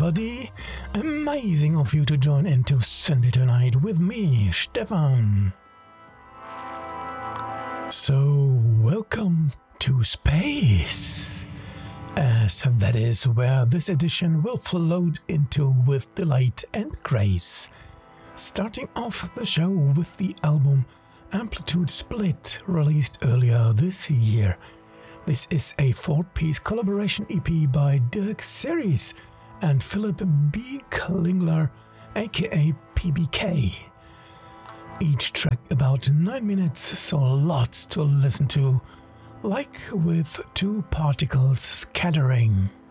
everybody. Amazing of you to join into Sunday Tonight with me, Stefan. So, welcome to space, as that is where this edition will float into with delight and grace. Starting off the show with the album Amplitude Split, released earlier this year. This is a 4-piece collaboration EP by Dirk Series and Philip B. Klingler, aka PBK. Each track about 9 minutes, so lots to listen to, like with two particles scattering.